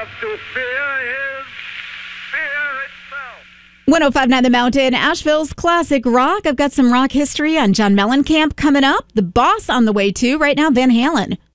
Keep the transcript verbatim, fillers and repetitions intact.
have to fear is fear itself. one oh five point nine The Mountain, Asheville's classic rock. I've got some rock history on John Mellencamp coming up. The Boss on the way too. Right now, Van Halen.